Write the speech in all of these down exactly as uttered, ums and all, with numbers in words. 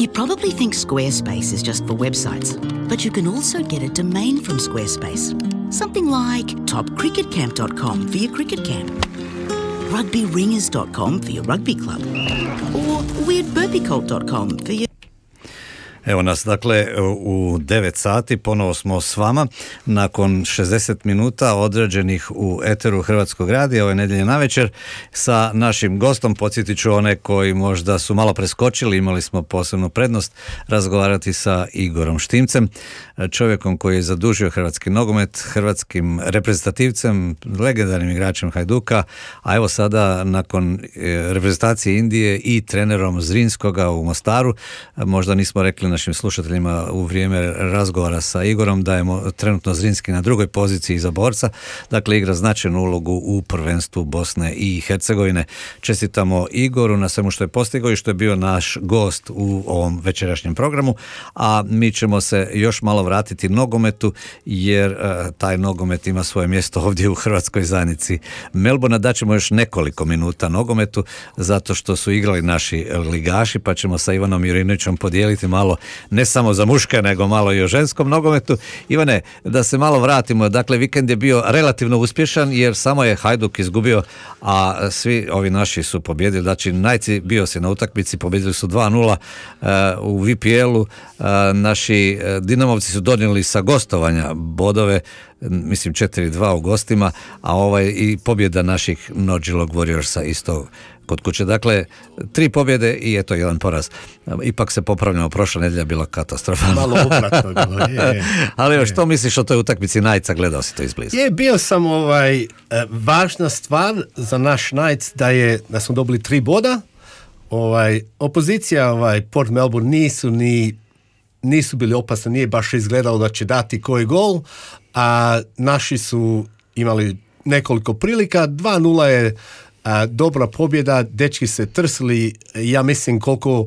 You probably think Squarespace is just for websites, but you can also get a domain from Squarespace. Something like top cricket camp dot com for your cricket camp, rugby ringers dot com for your rugby club, or weird burpee cult dot com for your... Evo nas, dakle, u devet sati ponovo smo s vama nakon šezdeset minuta određenih u eteru Hrvatskog radija ove nedjelje navečer sa našim gostom. Podsjetit ću one koji možda su malo preskočili, imali smo posebnu prednost razgovarati sa Igorom Štimcem, čovjekom koji je zadužio hrvatski nogomet, hrvatskim reprezentativcem, legendarnim igračem Hajduka, a evo sada nakon reprezentacije Indije i trenerom Zrinskoga u Mostaru. Možda nismo rekli našim slušateljima u vrijeme razgovora sa Igorom da je trenutno Zrinski na drugoj poziciji za borca, dakle igra značajnu ulogu u prvenstvu Bosne i Hercegovine. Čestitamo Igoru na svemu što je postigao i što je bio naš gost u ovom večerašnjem programu, a mi ćemo se još malo vratiti nogometu, jer uh, taj nogomet ima svoje mjesto ovdje u hrvatskoj zajednici Melbourne. Daćemo još nekoliko minuta nogometu zato što su igrali naši ligaši, pa ćemo sa Ivanom Jurinovićem podijeliti malo ne samo za muške, nego malo i o ženskom nogometu. Ivane, da se malo vratimo, dakle vikend je bio relativno uspješan jer samo je Hajduk izgubio, a svi ovi naši su pobjedili. Znači Najci bio se na utakmici, pobjedili su dva nula uh, u V P L-u, uh, naši Dinamovci su donijeli sa gostovanja bodove, mislim četiri dva u gostima, a ovaj i pobjeda naših Nođilog Warriorsa isto kod kuće. Dakle, tri pobjede i eto jedan poraz. Ipak se popravljamo, prošla nedjelja bila katastrofalna. Malo upratno je bilo. Je, je. Ali je. Što misliš o toj utakmici Najca, gledao si to izbliza? Je, bio sam ovaj, važna stvar za naš Najc da je, da smo dobili tri boda. Ovaj, opozicija ovaj, Port Melbourne nisu ni nisu bili opasni, nije baš izgledalo da će dati koji gol, a naši su imali nekoliko prilika. dva nula je a, dobra pobjeda, dečki se trsili, ja mislim koliko,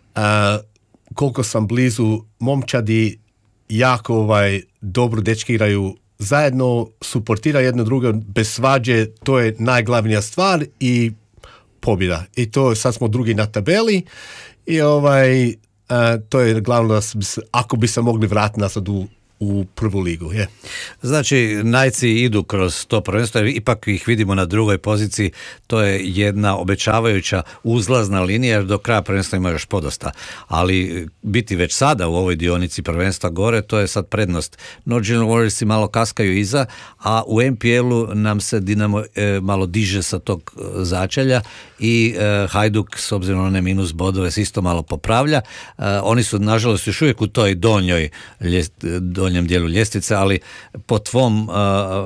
a, koliko sam blizu momčadi, jako ovaj, dobro dečki igraju zajedno, suportiraju jedno drugo bez svađe, to je najglavnija stvar i pobjeda. I to sad smo drugi na tabeli i ovaj Uh, to je glavno da se, ako bi se mogli vratiti nazad u, u prvu ligu. Je. Znači, Najci idu kroz to prvenstvo, jer ipak ih vidimo na drugoj poziciji, to je jedna obećavajuća uzlazna linija, jer do kraja prvenstva ima još podosta. Ali biti već sada u ovoj dionici prvenstva gore, to je sad prednost. Nođilog Warriorsi malo kaskaju iza, a u N P L-u nam se Dinamo e, malo diže sa tog začelja i e, Hajduk, s obzirom na one minus bodove, se isto malo popravlja. E, oni su, nažalost, još uvijek u toj donjoj ljest, donjem dijelu ljestvice, ali po tvom e,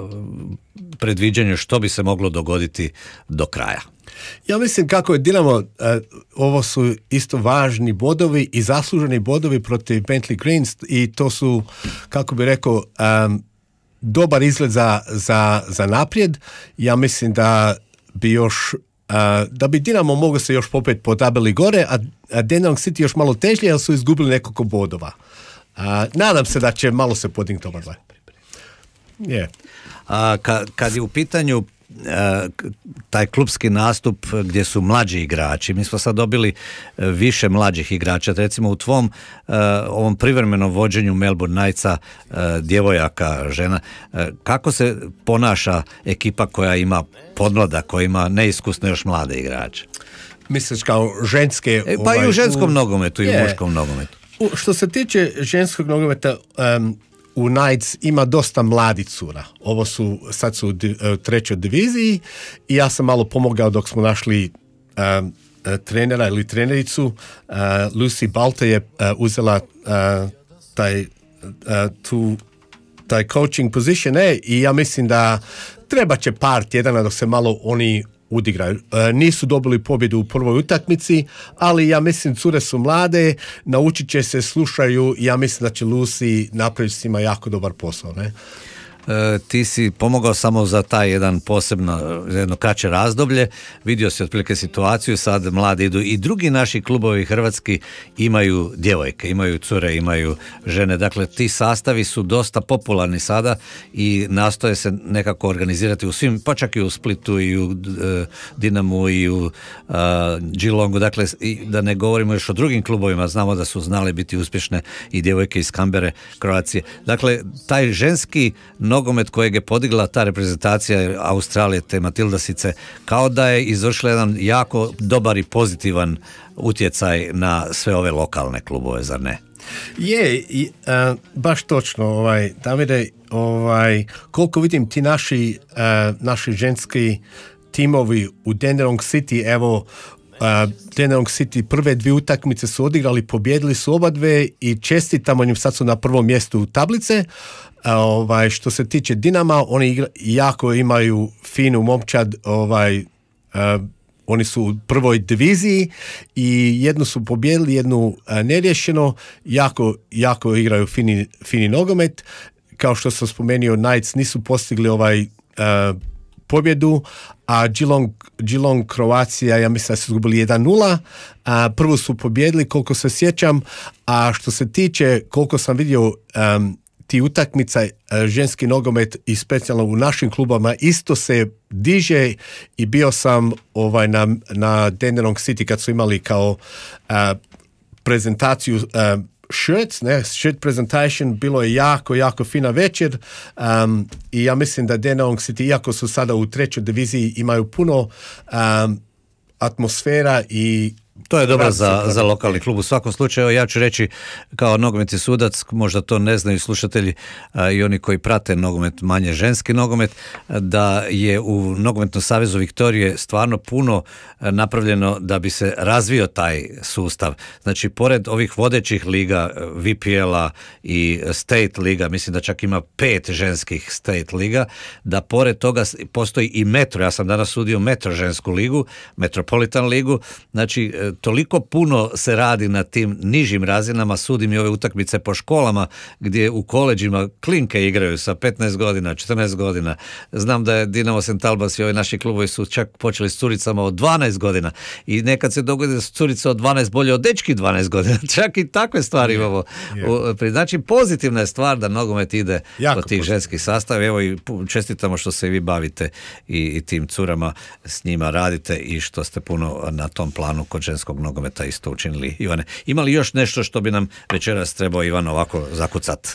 predviđanju što bi se moglo dogoditi do kraja? Ja mislim kako je Dinamo, uh, ovo su isto važni bodovi i zasluženi bodovi protiv Bentleigh Greens i to su, kako bi rekao, um, dobar izgled za, za, za naprijed. Ja mislim da bi još uh, da bi Dinamo mogao se još popet po tabeli gore, a, a Dandenong City još malo težnije, jer su izgubili nekoliko bodova. Uh, nadam se da će malo se podignuti oba dva. Yeah. A, ka, kad je u pitanju taj klubski nastup gdje su mlađi igrači, mi smo sad dobili više mlađih igrača, recimo u tvom uh, ovom privremenom vođenju Melbourne Knightsa, uh, djevojaka, žena, uh, kako se ponaša ekipa koja ima podmlada, koja ima neiskusne još mlade igrače? Misliš kao ženske? E, pa ovaj, i u ženskom u, nogometu i u muškom nogometu. U, što se tiče ženskog nogometa, um, u Knights ima dosta mladih cura. Ovo su, sad su u trećoj diviziji i ja sam malo pomogao dok smo našli um, trenera ili trenericu. Uh, Lucy Balte je uh, uzela uh, taj, uh, tu, taj coaching position e, i ja mislim da treba će par tjedana dok se malo oni udigraju. E, nisu dobili pobjedu u prvoj utakmici, ali ja mislim cure su mlade, naučit će se, slušaju i ja mislim da će Lucy napraviti s njima jako dobar posao. Ne? e, ti si pomogao samo za taj jedan posebno, jedno kraće razdoblje, vidio si otprilike situaciju, sad mladi idu i drugi naši klubovi hrvatski imaju djevojke, imaju cure, imaju žene, dakle ti sastavi su dosta popularni sada i nastoje se nekako organizirati u svim, pa čak i u Splitu i u e, Dinamu i u e, Geelongu, dakle i da ne govorimo još o drugim klubovima, znamo da su znale biti uspješne i djevojke iz Canberre, Kroacije. Dakle, taj ženski nogomet kojeg je podigla ta reprezentacija Australije, te Matildasice, kao da je izvršila jedan jako dobar i pozitivan utjecaj na sve ove lokalne klubove, zar ne? Je, i, uh, baš točno, ovaj, Davide, ovaj, koliko vidim ti naši, uh, naši ženski timovi u Dandenong City, evo, uh, Dandenong City prve dvije utakmice su odigrali, pobjedili su oba dve i čestitamo im, sad su na prvom mjestu tablice. Uh, ovaj, što se tiče Dinama, oni igra, jako imaju finu momčad, ovaj, uh, oni su u prvoj diviziji i jednu su pobjedili, jednu a, neriješeno, jako, jako igraju fini, fini nogomet. Kao što sam spomenuo, Knights nisu postigli ovaj a, pobjedu, a Geelong, Geelong Kroacija, ja mislim da su izgubili jedan nula, a prvo su pobjedili koliko se sjećam, a što se tiče koliko sam vidio um, ti utakmica, ženski nogomet i specijalno u našim klubama isto se diže i bio sam ovaj na, na Dandenong City kad su imali kao uh, prezentaciju uh, shirts, ne, shirt presentation, bilo je jako, jako fina večer um, i ja mislim da Dandenong City, iako su sada u trećoj diviziji, imaju puno um, atmosfera i to je dobro za, za lokalni klub. U svakom slučaju, ja ću reći kao nogometni sudac, možda to ne znaju slušatelji a, i oni koji prate nogomet, manje ženski nogomet, da je u Nogometnom savezu Viktorije stvarno puno napravljeno da bi se razvio taj sustav. Znači, pored ovih vodećih liga, V P L-a i State liga, mislim da čak ima pet ženskih State liga, da pored toga postoji i Metro. Ja sam danas sudio Metro žensku ligu, Metropolitan ligu, znači toliko puno se radi na tim nižim razinama, sudim i ove utakmice po školama gdje u koleđima klinke igraju sa petnaest godina, četrnaest godina. Znam da je Dinamo Saint Albans i ovi naši klubovi su čak počeli s curicama od dvanaest godina i nekad se dogodi da su curice od dvanaest bolje od dečki dvanaest godina. Čak i takve stvari yeah, imamo. Yeah. Znači pozitivna je stvar da nogomet ide jako od tih ženskih sastava. Evo i čestitamo što se vi bavite i, i tim curama s njima radite i što ste puno na tom planu kod ženskog nogometa isto učinili. Ivane, ima li još nešto što bi nam večeras trebao Ivan ovako zakucat?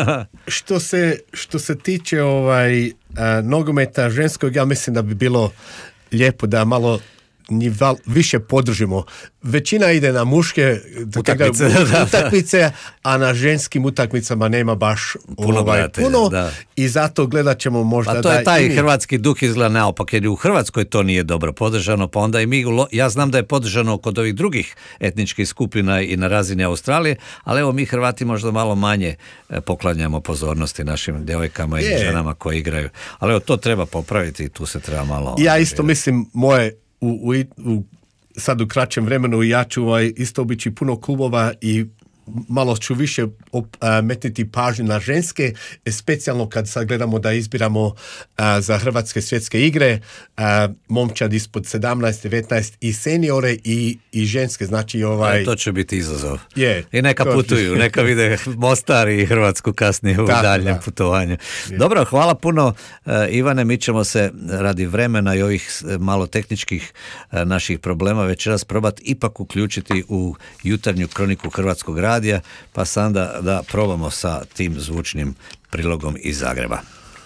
što, se, što se tiče ovaj, a, nogometa ženskog, ja mislim da bi bilo lijepo da malo nival, više podržimo. Većina ide na muške utakmice, da, utakmice a na ženskim utakmicama nema baš puno, ovaj, puno da. I zato gledat ćemo možda a to je taj da hrvatski duh izgleda naopak, jer u Hrvatskoj to nije dobro podržano, pa onda i mi, ja znam da je podržano kod ovih drugih etničkih skupina i na razini Australije, ali evo mi Hrvati možda malo manje poklanjamo pozornosti našim djevojkama i ženama koje igraju, ali evo to treba popraviti i tu se treba malo... Ja isto mislim, moje U, u, u, sad u kraćem vremenu ja ću ovaj, isto obići puno klubova i malo ću više op, a, metniti pažnju na ženske, specijalno kad sad gledamo da izbiramo a, za hrvatske svjetske igre a, momčad ispod sedamnaest, devetnaest i seniore i, i ženske, znači ovaj... A to će biti izazov. Yeah, I neka putuju, neka vide Mostar i Hrvatsku kasnije u da, daljnjem da. putovanju. Yeah. Dobro, hvala puno uh, Ivane, mi ćemo se radi vremena i ovih malo tehničkih uh, naših problema večeras probati ipak uključiti u jutarnju kroniku Hrvatskog radija, pa sam da, da probamo sa tim zvučnim prilogom iz Zagreba.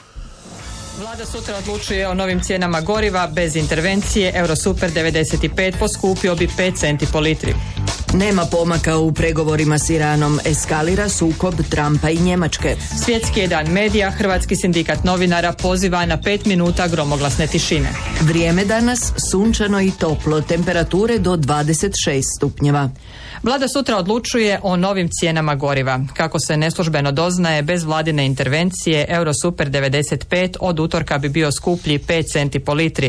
Vlada sutra odlučuje o novim cijenama goriva. Bez intervencije Eurosuper devedeset pet poskupio bi pet centi po litri. Nema pomaka u pregovorima s Iranom. Eskalira sukob Trumpa i Njemačke. Svjetski je dan medija. Hrvatski sindikat novinara poziva na pet minuta gromoglasne tišine. Vrijeme danas sunčano i toplo. Temperature do dvadeset šest stupnjeva. Vlada sutra odlučuje o novim cijenama goriva. Kako se neslužbeno doznaje, bez vladine intervencije Eurosuper devedeset pet od utorka bi bio skuplji pet centi po litri.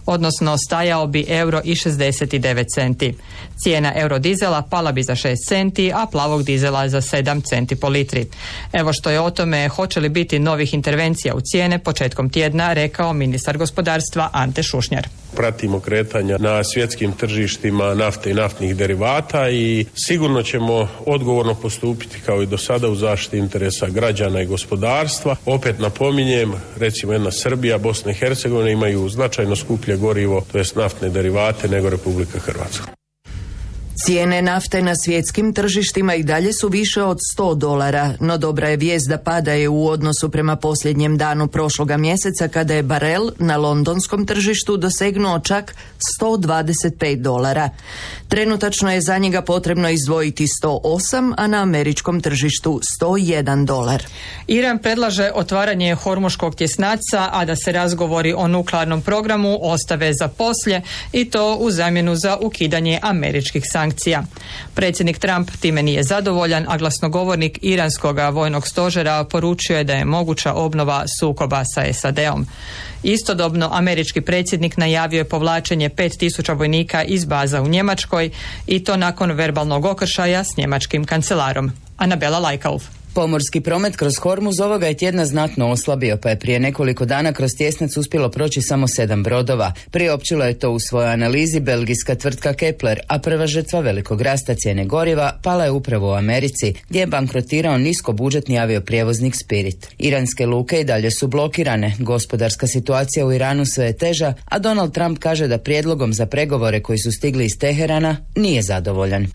odnosno stajao bi euro i šezdeset devet centi. Cijena eurodizela pala bi za šest centi, a plavog dizela za sedam centi po litri. Evo što je o tome hoće li biti novih intervencija u cijene početkom tjedna rekao ministar gospodarstva Ante Šušnjar. Pratimo kretanja na svjetskim tržištima nafte i naftnih derivata i sigurno ćemo odgovorno postupiti kao i do sada u zaštiti interesa građana i gospodarstva. Opet napominjem, recimo jedna Srbija, Bosna i Hercegovina imaju značajno skuplje gorivo, to jest naftne derivate, nego Republika Hrvatska. Cijene nafte na svjetskim tržištima i dalje su više od sto dolara, no dobra je vijest da padaju u odnosu prema posljednjem danu prošloga mjeseca kada je barel na londonskom tržištu dosegnuo čak sto dvadeset pet dolara. Trenutačno je za njega potrebno izdvojiti sto osam, a na američkom tržištu sto jedan dolar. Iran predlaže otvaranje Hormuškog tjesnaca, a da se razgovori o nuklearnom programu ostave za poslije i to u zamjenu za ukidanje američkih sankcija. Predsjednik Trump time nije zadovoljan, a glasnogovornik iranskog vojnog stožera poručio je da je moguća obnova sukoba sa S A D-om. Istodobno, američki predsjednik najavio je povlačenje pet tisuća vojnika iz baza u Njemačkoj i to nakon verbalnog okršaja s njemačkim kancelarom. Anabela Lajkauf. Pomorski promet kroz Hormuz ovoga je tjedna znatno oslabio, pa je prije nekoliko dana kroz tjesnac uspjelo proći samo sedam brodova. Priopćila je to u svojoj analizi belgijska tvrtka Kepler, a prva žrtva velikog rasta cijene goriva pala je upravo u Americi, gdje je bankrotirao niskobudžetni avioprijevoznik Spirit. Iranske luke i dalje su blokirane, gospodarska situacija u Iranu sve je teža, a Donald Trump kaže da prijedlogom za pregovore koji su stigli iz Teherana nije zadovoljan.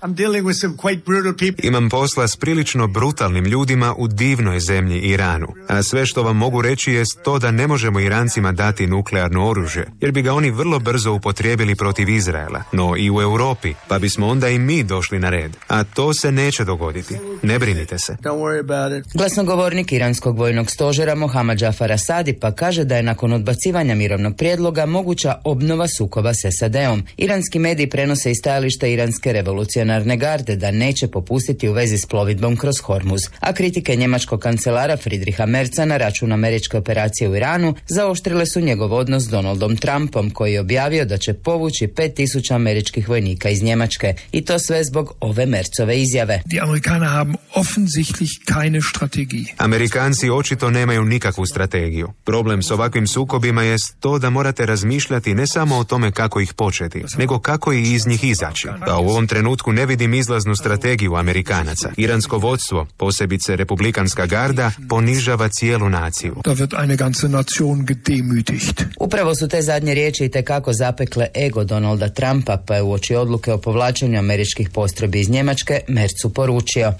Imam posla s prilično brutalnim ljudima u divnoj zemlji Iranu. A sve što vam mogu reći jest to da ne možemo Irancima dati nuklearno oružje, jer bi ga oni vrlo brzo upotrijebili protiv Izraela, no i u Europi, pa bismo onda i mi došli na red. A to se neće dogoditi. Ne brinite se. Glasnogovornik iranskog vojnog stožera Mohammad Jafar Asadi pa kaže da je nakon odbacivanja mirovnog prijedloga moguća obnova sukoba s S A D-om. Iranski mediji prenose i stajališta Iranske revolucionarne garde da neće popustiti u vezi s plovidbom kroz Hormuz, a kritike njemačkog kancelara Friedricha Merza na račun američke operacije u Iranu zaoštrile su njegov odnos s Donaldom Trumpom, koji je objavio da će povući pet tisuća američkih vojnika iz Njemačke, i to sve zbog ove Merzove izjave. Amerikanci očito nemaju nikakvu strategiju. Problem s ovakvim sukobima je to da morate razmišljati ne samo o tome kako ih početi, nego kako i iz njih izaći. A u ovom trenutku ne vidim izlaznu strategiju Amerikanaca. Iransko vodstvo, posebice republikanska garda, ponižava cijelu naciju. Upravo su te zadnje riječi itekako zapekle ego Donalda Trumpa, pa je uoči odluke o povlačenju američkih postrojbi iz Njemačke Merzu poručio: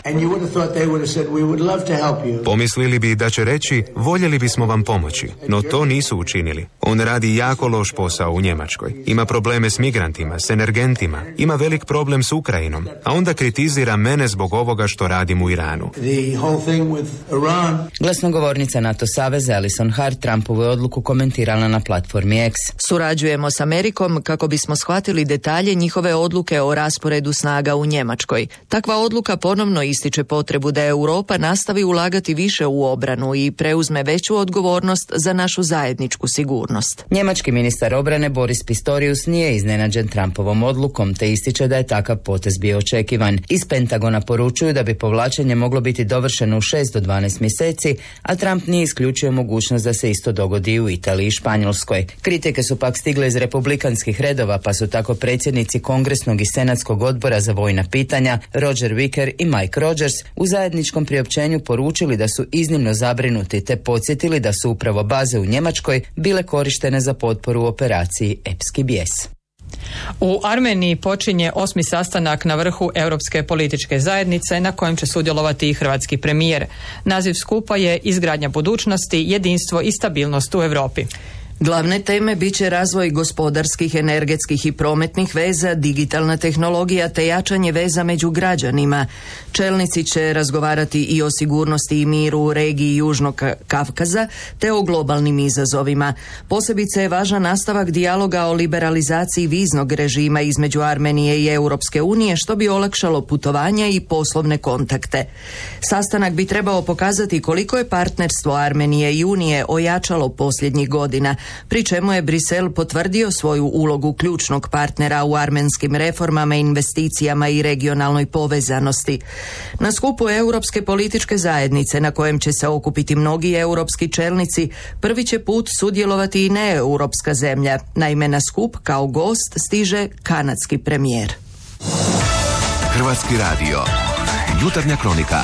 pomislili bi da će reći, voljeli bismo vam pomoći, no to nisu učinili. On radi jako loš posao u Njemačkoj. Ima probleme s migrantima, s energentima, ima velik problem s Ukrajinom, a onda kritizira mene zbog ovoga što radim u Iranu. Glasnogovornica NATO saveza Alison Hart Trumpovu je odluku komentirala na platformi X. Surađujemo s Amerikom kako bismo shvatili detalje njihove odluke o rasporedu snaga u Njemačkoj. Takva odluka ponovno ističe potrebu da Europa nastavi ulagati više u obranu i preuzme veću odgovornost za našu zajedničku sigurnost. Njemački ministar obrane Boris Pistorius nije iznenađen Trumpovom odlukom, te ističe da je takav potez bio očekivan. Iz Pentagona poručuju da bi povlačenje moglo biti dovršeno u šest do dvanaest mjeseci, a Trump nije isključio mogućnost da se isto dogodi u Italiji i Španjolskoj. Kritike su pak stigle iz republikanskih redova, pa su tako predsjednici Kongresnog i Senatskog odbora za vojna pitanja Roger Wicker i Mike Rogers u zajedničkom priopćenju poručili da su iznimno zabrinuti, te podsjetili da su upravo baze u Njemačkoj bile korištene za potporu operaciji Epski bijes. U Armeniji počinje osmi sastanak na vrhu Europske političke zajednice na kojem će sudjelovati i hrvatski premijer. Naziv skupa je Izgradnja budućnosti, jedinstvo i stabilnost u Europi. Glavne teme bit će razvoj gospodarskih, energetskih i prometnih veza, digitalna tehnologija te jačanje veza među građanima. Čelnici će razgovarati i o sigurnosti i miru u regiji Južnog Kavkaza te o globalnim izazovima. Posebice je važan nastavak dijaloga o liberalizaciji viznog režima između Armenije i Europske unije, što bi olakšalo putovanja i poslovne kontakte. Sastanak bi trebao pokazati koliko je partnerstvo Armenije i Unije ojačalo posljednjih godina, pri čemu je Brisel potvrdio svoju ulogu ključnog partnera u armenskim reformama, investicijama i regionalnoj povezanosti. Na skupu Europske političke zajednice, na kojem će se okupiti mnogi europski čelnici, prvi će put sudjelovati i neeuropska zemlja. Naime, na skup kao gost stiže kanadski premijer. Hrvatski radio. Jutarnja kronika.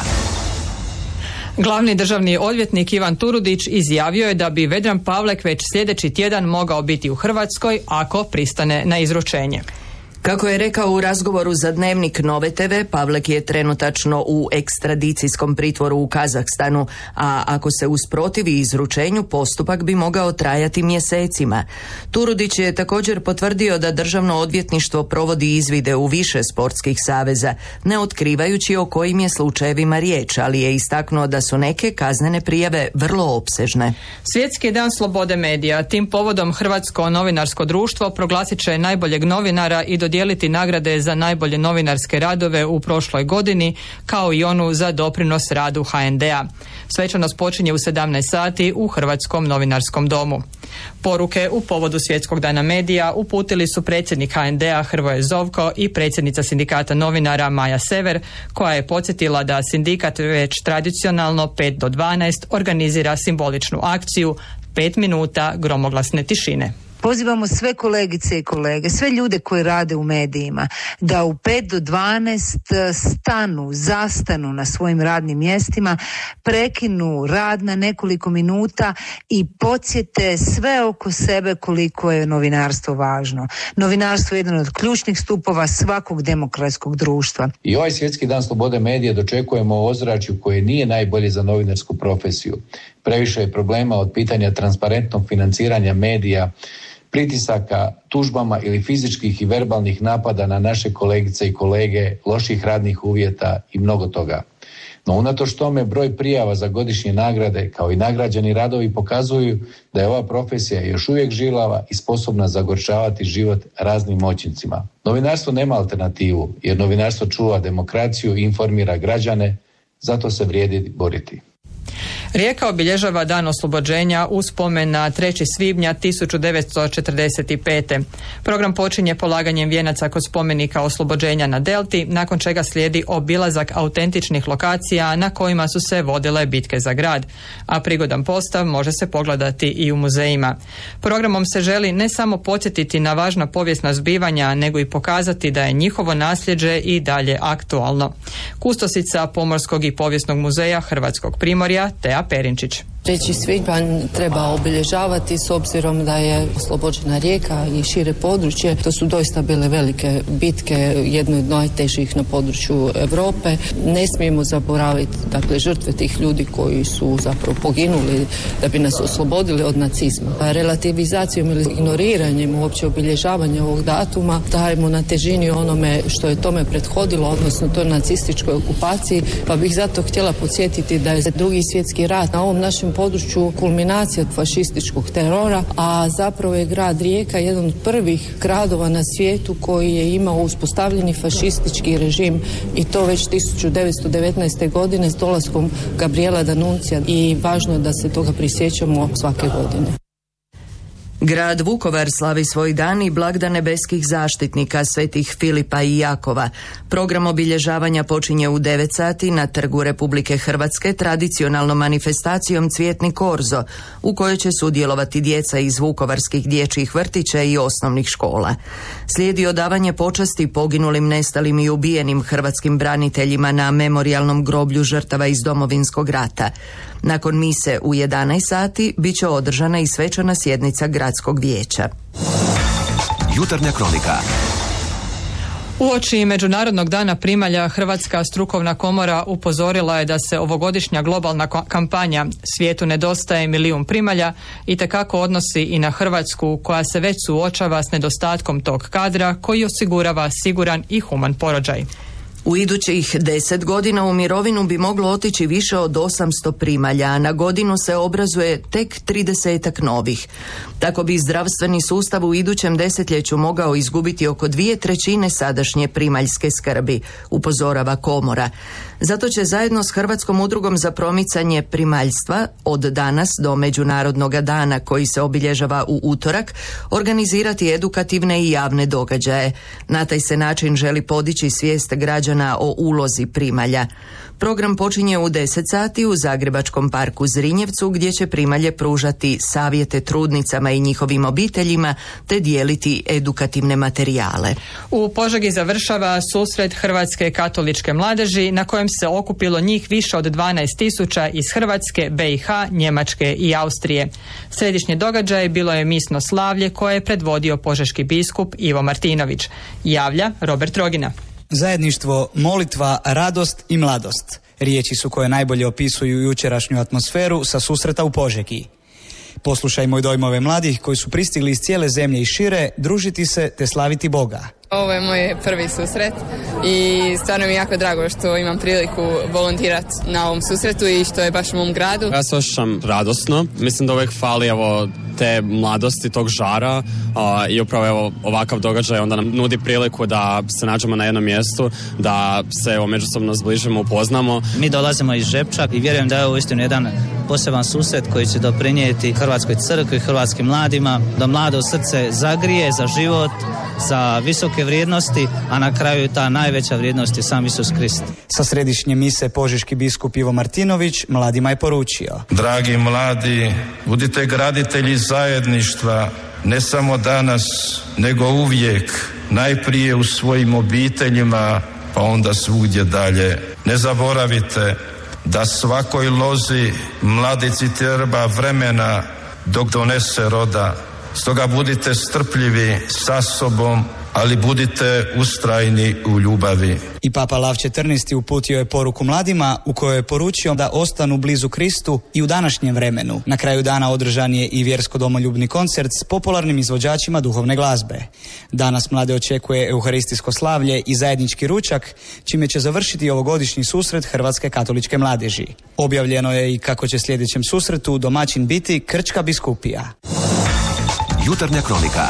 Glavni državni odvjetnik Ivan Turudić izjavio je da bi Vedran Pavlek već sljedeći tjedan mogao biti u Hrvatskoj ako pristane na izručenje. Kako je rekao u razgovoru za Dnevnik Nove te ve, Pavlek je trenutačno u ekstradicijskom pritvoru u Kazahstanu, a ako se usprotivi izručenju, postupak bi mogao trajati mjesecima. Turudić je također potvrdio da Državno odvjetništvo provodi izvide u više sportskih saveza, ne otkrivajući o kojim je slučajevima riječ, ali je istaknuo da su neke kaznene prijave vrlo opsežne. Svjetski dan slobode medija. Tim povodom Hrvatsko novinarsko društvo proglasit će najboljeg novinara i dodijeliti nagrade za najbolje novinarske radove u prošloj godini, kao i onu za doprinos radu ha en de a. Svečanost počinje u sedamnaest sati u Hrvatskom novinarskom domu. Poruke u povodu Svjetskog dana medija uputili su predsjednik ha en de a Hrvoje Zovko i predsjednica sindikata novinara Maja Sever, koja je podsjetila da sindikat već tradicionalno pet do dvanaest organizira simboličnu akciju pet minuta gromoglasne tišine. Pozivamo sve kolegice i kolege, sve ljude koji rade u medijima, da u pet do dvanaest stanu, zastanu na svojim radnim mjestima, prekinu rad na nekoliko minuta i podsjete sve oko sebe koliko je novinarstvo važno. Novinarstvo je jedan od ključnih stupova svakog demokratskog društva. I ovaj Svjetski dan slobode medija dočekujemo u ozračju koje nije najbolje za novinarsku profesiju. Previše je problema od pitanja transparentnog financiranja medija, pritisaka, tužbama ili fizičkih i verbalnih napada na naše kolegice i kolege, loših radnih uvjeta i mnogo toga. No unatoč tome broj prijava za godišnje nagrade kao i nagrađeni radovi pokazuju da je ova profesija još uvijek žilava i sposobna zagorčavati život raznim moćnicima. Novinarstvo nema alternativu jer novinarstvo čuva demokraciju i informira građane, zato se vrijedi boriti. Rijeka obilježava dan oslobođenja u spomen na trećeg svibnja tisuću devetsto četrdeset pete. Program počinje polaganjem vijenaca kod spomenika oslobođenja na Delti, nakon čega slijedi obilazak autentičnih lokacija na kojima su se vodile bitke za grad, a prigodan postav može se pogledati i u muzejima. Programom se želi ne samo podsjetiti na važna povijesna zbivanja, nego i pokazati da je njihovo nasljeđe i dalje aktualno. Kustosica Pomorskog i povijesnog muzeja Hrvatskog Primorja, Teja Perinčić. treći svibanj treba obilježavati s obzirom da je oslobođena Rijeka i šire područje. To su doista bile velike bitke, jedno od najtežih na području Europe. Ne smijemo zaboraviti dakle, žrtve tih ljudi koji su zapravo poginuli da bi nas oslobodili od nacizma. Relativizacijom ili ignoriranjem uopće obilježavanja ovog datuma dajemo na težini onome što je tome prethodilo, odnosno toj nacističkoj okupaciji, pa bih zato htjela podsjetiti da je drugi svjetski rat na ovom našem području kulminacija fašističkog terora, a zapravo je grad Rijeka jedan od prvih gradova na svijetu koji je imao uspostavljeni fašistički režim i to već tisuću devetsto devetnaeste. godine s dolaskom Gabriela D'Annunzia i važno je da se toga prisjećamo svake godine. Grad Vukovar slavi svoj dan i blagdan nebeskih zaštitnika svetih Filipa i Jakova. Program obilježavanja počinje u devet sati na Trgu Republike Hrvatske tradicionalnom manifestacijom Cvjetni korzo, u kojoj će sudjelovati djeca iz vukovarskih dječjih vrtića i osnovnih škola. Slijedi odavanje počasti poginulim, nestalim i ubijenim hrvatskim braniteljima na memorijalnom groblju žrtava iz Domovinskog rata. Nakon mise u jedanaest sati bit će održana i svečana sjednica gradskog vijeća. Jutarnja kronika. Uoči Međunarodnog dana primalja Hrvatska strukovna komora upozorila je da se ovogodišnja globalna kampanja "Svijetu nedostaje milijun primalja" itekako odnosi i na Hrvatsku, koja se već suočava s nedostatkom tog kadra koji osigurava siguran i human porođaj. U idućih deset godina u mirovinu bi moglo otići više od osamsto primalja, a na godinu se obrazuje tek tridesetak novih. Tako bi zdravstveni sustav u idućem desetljeću mogao izgubiti oko dvije trećine sadašnje primaljske skrbi, upozorava komora. Zato će zajedno s Hrvatskom udrugom za promicanje primaljstva od danas do Međunarodnog dana koji se obilježava u utorak organizirati edukativne i javne događaje. Na taj se način želi podići svijest građana o ulozi primalja. Program počinje u deset sati u Zagrebačkom parku Zrinjevcu gdje će primalje pružati savjete trudnicama i njihovim obiteljima te dijeliti edukativne materijale. U Požegi završava susret Hrvatske katoličke mladeži na kojem se okupilo njih više od dvanaest tisuća iz Hrvatske, B i H, Njemačke i Austrije. Središnje događaje bilo je misno slavlje koje je predvodio požeški biskup Ivo Martinović. Javlja Robert Rogina. Zajedništvo, molitva, radost i mladost. Riječi su koje najbolje opisuju jučerašnju atmosferu sa susreta u Požegi. Poslušajmo i dojmove mladih koji su pristigli iz cijele zemlje i šire družiti se te slaviti Boga. Ovo je moj prvi susret i stvarno mi je jako drago što imam priliku volontirati na ovom susretu i što je baš u mom gradu. Ja se osjećam radosno, mislim da uvijek fali evo, te mladosti, tog žara uh, i upravo evo, ovakav događaj onda nam nudi priliku da se nađemo na jednom mjestu, da se evo, međusobno zbližimo, upoznamo. Mi dolazimo iz Žepča i vjerujem da je ovo uistinu jedan poseban susret koji će doprinijeti Hrvatskoj crkvi, hrvatskim mladima, da mlado srce zagrije za život, za visoke vrijednosti, a na kraju ta najveća vrijednost je sam Isus Krist. Sa središnje mise požeški biskup Ivo Martinović mladima je poručio: Dragi mladi, budite graditelji zajedništva, ne samo danas, nego uvijek, najprije u svojim obiteljima, pa onda svugdje dalje. Ne zaboravite da svakoj lozi mladici treba vremena dok donese roda. Stoga budite strpljivi sa sobom, ali budite ustrajni u ljubavi. I Papa Lav četrnaesti uputio je poruku mladima u kojoj je poručio da ostanu blizu Kristu i u današnjem vremenu. Na kraju dana održan je i vjersko-domoljubni koncert s popularnim izvođačima duhovne glazbe. Danas mlade očekuje euharistijsko slavlje i zajednički ručak, čime će završiti ovogodišnji susret Hrvatske katoličke mladeži. Objavljeno je i kako će sljedećem susretu domaćin biti Krčka biskupija. Jutarnja kronika.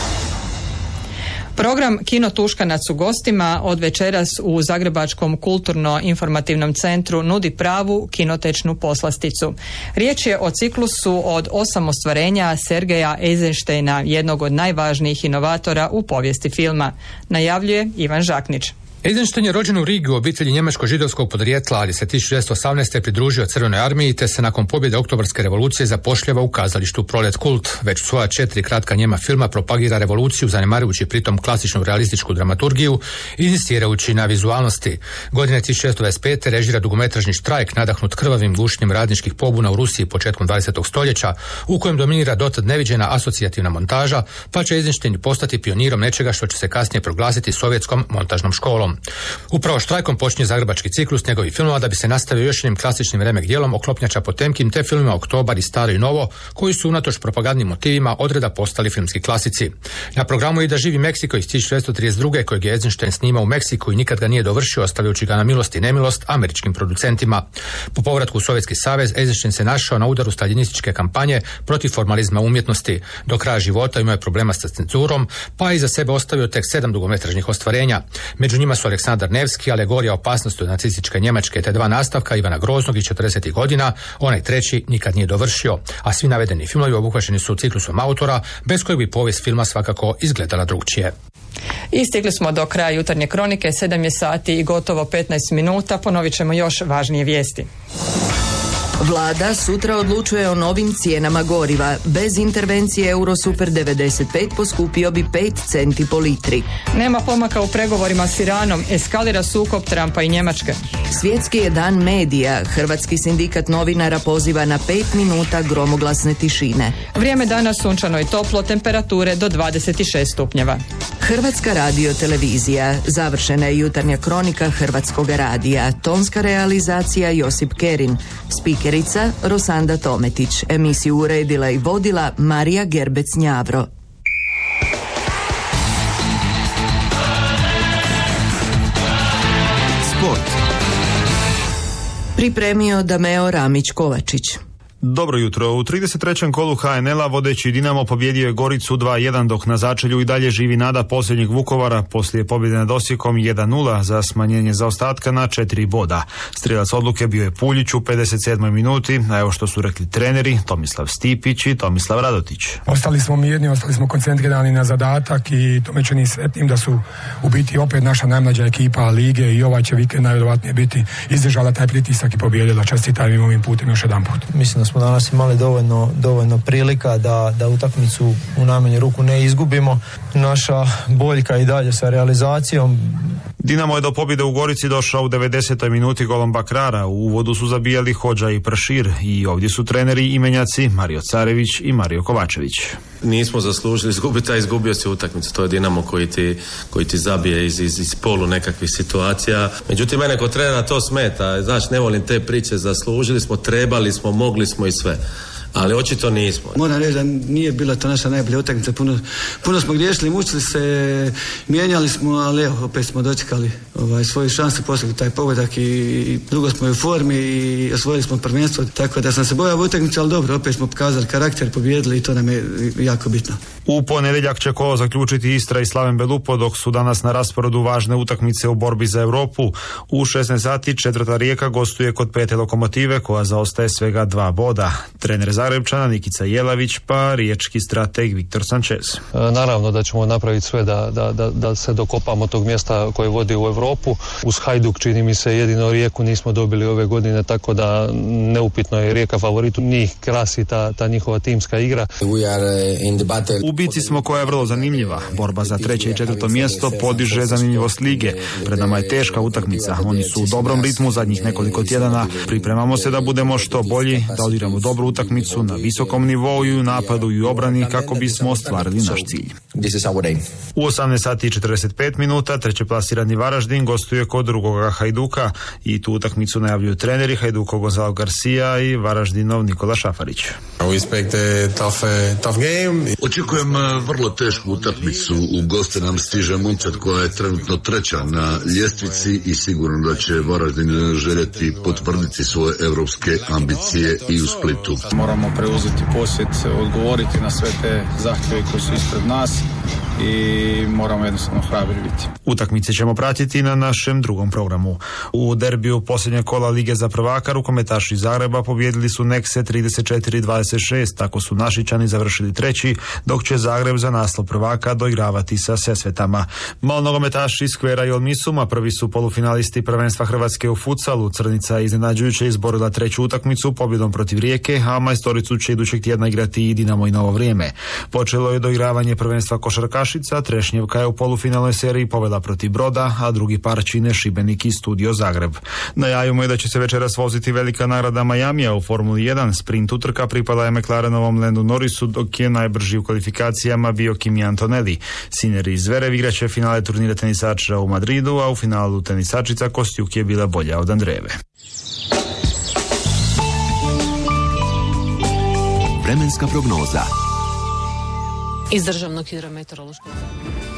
Program Kino Tuškanac u gostima od večeras u Zagrebačkom kulturno-informativnom centru nudi pravu kinotečnu poslasticu. Riječ je o ciklusu od osam ostvarenja Sergeja Eisensteina, jednog od najvažnijih inovatora u povijesti filma. Najavljuje Ivan Žaknić. Eisenstein je rođen u Rigi u obitelji njemačko-židovskog podrijetla, ali se tisuću devetsto osamnaeste. pridružio Crvenoj armiji te se nakon pobjede Oktobarske revolucije zapošljava u kazalištu Prolet Kult. Već u svoja četiri kratka njema filma propagira revoluciju, zanemarujući pritom klasičnu realističku dramaturgiju i inzistirajući na vizualnosti. Godine tisuću devetsto dvadeset pete. režira dugometražni Štrajk, nadahnut krvavim gušnjem radničkih pobuna u Rusiji početkom dvadesetog stoljeća, u kojem dominira dotad neviđena asocijativna montaža, pa će Eisenstein postati pionirom nečega što će se kasnije proglasiti sovjetskom montažnom školom. Upravo Štrajkom počinje zagrebački ciklus njegovih filmova da bi se nastavio još jednim klasičnim remek dijelom Oklopnjača Potemkin te filmima Oktobar i Staro i Novo, koji su unatoč propagandnim motivima odreda postali filmski klasici. Na programu je i Da živi Meksiko iz tisuću devetsto trideset druge. kojeg je Eisenstein snimao u Meksiku i nikad ga nije dovršio, ostavljajući ga na milost i nemilost američkim producentima. Po povratku u Sovjetski savez Eisenstein se našao na udaru staljinističke kampanje protiv formalizma umjetnosti. Do kraja života imao je problema sa cenzurom, pa je iza sebe ostavio tek sedam dugometražnih ostvarenja. Među njima su Aleksandar Nevski, Alegorija opasnosti od nacističke Njemačke te dva nastavka Ivana Groznog iz četrdesetih godina, onaj treći nikad nije dovršio, a svi navedeni filmovi obuhvaćeni su ciklusom autora, bez kojeg bi povijest filma svakako izgledala drugčije. I stigli smo do kraja jutarnje kronike, sedam je sati i gotovo petnaest minuta, ponovit ćemo još važnije vijesti. Vlada sutra odlučuje o novim cijenama goriva. Bez intervencije Eurosuper devedeset pet poskupio bi pet centi po litri. Nema pomaka u pregovorima s Iranom, eskalira sukob Trumpa i Njemačke. Svjetski je dan medija. Hrvatski sindikat novinara poziva na pet minuta gromoglasne tišine. Vrijeme dana sunčano i toplo, temperature do dvadeset šest stupnjeva. Hrvatska radio televizija. Završena je jutarnja kronika Hrvatskog radija. Tonska realizacija Josip Kerin. Spikerica Rosanda Tometić. Emisiju uredila i vodila Marija Gerbec-Njavro. Sport. Pripremio Dameo Ramić-Kovačić. Dobro jutro. U trideset trećem kolu ha en el-a vodeći Dinamo pobjedio je Goricu dva jedan, dok na začelju i dalje živi nada posljednjeg Vukovara poslije pobjede nad Osijekom jedan nula za smanjenje zaostatka na četiri boda. Strijelac odluke bio je Puljić u pedeset sedmoj minuti, a evo što su rekli treneri Tomislav Stipić i Tomislav Radotić. Ostali smo mirni, ostali smo koncentrirani na zadatak i to me čini sretnim da su u biti opet naša najmlađa ekipa lige i ovaj će vikend najvjerojatnije biti izdržala taj pritisak i pobjedila. Čestitam im ovim putem još jedan put. Mislim da smo danas imali dovoljno, dovoljno prilika da, da utakmicu u najmanju ruku ne izgubimo. Naša boljka i dalje sa realizacijom. Dinamo je do pobjede u Gorici došao u devedesetoj minuti golom Bakrara. U uvodu su zabijali Hodža i Pršir i ovdje su treneri imenjaci Mario Carević i Mario Kovačević. Nismo zaslužili izgubiti, a izgubio si utakmicu. To je Dinamo koji ti, koji ti zabije iz, iz, iz polu nekakvih situacija. Međutim, mene kod trenera to smeta. Znaš, ne volim te priče. Zaslužili smo, trebali smo, mogli smo i sve. Ali očito nismo. Moram reći da nije bila to naša najbolja utakmica. Puno, puno smo griješili, mučili se, mijenjali smo, ali evo, opet smo dočekali ovaj, svoju šansu, postigli taj pogodak i, i dugo smo u formi i osvojili smo prvenstvo. Tako da sam se bojao utakmicu, ali dobro, opet smo pokazali karakter, pobijedili i to nam je jako bitno. U ponedjeljak će kolo zaključiti Istra i Slaven Belupo, dok su danas na rasporedu važne utakmice u borbi za Europu. U šesnaest sati četvrta Rijeka gostuje kod pete Lokomotive, koja zaostaje svega dva boda. Trener Zagrebčana Nikica Jelavić, pa riječki strateg Viktor Sanchez. E, naravno da ćemo napraviti sve da, da, da, da se dokopamo tog mjesta koje vodi u Europu. Uz Hajduk, čini mi se, jedino Rijeku nismo dobili ove godine, tako da neupitno je Rijeka favorit. Njih krasi ta, ta njihova timska igra. U bici smo koja je vrlo zanimljiva. Borba za treće i četvrto mjesto podiže zanimljivost lige. Pred nama je teška utakmica. Oni su u dobrom ritmu zadnjih nekoliko tjedana. Pripremamo se da budemo što bolji, da odigramo dobru utakmicu na visokom nivou i u napadu i u obrani kako bismo ostvarili naš cilj. U osamnaest sati i četrdeset pet minuta trećeplasirani Varaždin gostuje kod drugoga Hajduka i tu utakmicu najavljuju treneri Hajdukov Gonzalo Garcia i Varaždinov Nikola Šafarić. Očekujem vrlo tešku utakmicu. U goste nam stiže momčad koja je trenutno treća na ljestvici i sigurno da će Varaždin željeti potvrditi svoje europske ambicije i u Splitu. Moramo preuzeti posjed, odgovoriti na sve te zahtjeve koji su ispred nas i moramo jednostavno hrabri biti. Utakmice ćemo pratiti na našem drugom programu. U derbiju posljednjeg kola Lige za prvaka rukometaši iz Zagreba pobjedili su Nekse trideset četiri dvadeset šest, tako su Našičani završili treći, dok će Zagreb za naslov prvaka doigravati sa Sesvetama. Malo nogometaši iz Skvera i Olmisuma prvi su polufinalisti prvenstva Hrvatske u futsalu. Crnica je iznenađujuće izborila treću utakmicu pobjedom protiv Rijeke, a majstoricu će idućeg tjedna igrati i Dinamo i Novo Vrijeme. Počelo je doigravanje prvenstva košarkašica, Trešnjevka je u polufinalnoj seriji povela protiv Broda, a drugi par čine Šibenik i Studio Zagreb. Najavimo je da će se večeras voziti velika nagrada Majamija u Formuli jedan. Sprint utrka pripala je McLarenovom Landu Norrisu, dok je najbrži u kvalifikacijama bio Kimi Antonelli. Sineri Zverev igraće finale turnira tenisača u Madridu, a u finalu tenisačica Kostjuk je bila bolja od Andrejeve. Vremenska prognoza iz Državnog hidrometeorološkog